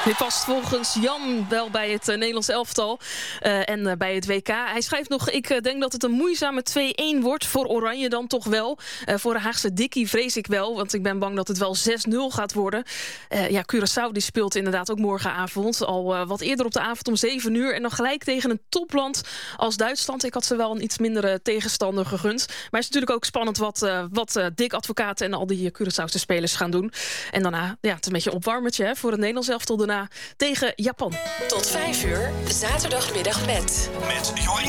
Dit past volgens Jan wel bij het Nederlands elftal en bij het WK. Hij schrijft nog, ik denk dat het een moeizame 2-1 wordt. Voor Oranje dan toch wel. Voor de Haagse Dikkie vrees ik wel, want ik ben bang dat het wel 6-0 gaat worden. Curaçao die speelt inderdaad ook morgenavond. Al wat eerder op de avond om 7 uur. En dan gelijk tegen een topland als Duitsland. Ik had ze wel een iets mindere tegenstander gegund. Maar het is natuurlijk ook spannend wat Dick Advocaat en al die Curaçaose spelers gaan doen. En daarna, het is een beetje een opwarmertje voor het Nederlands elftal daarna tegen Japan. Tot 5 uur, zaterdagmiddag met...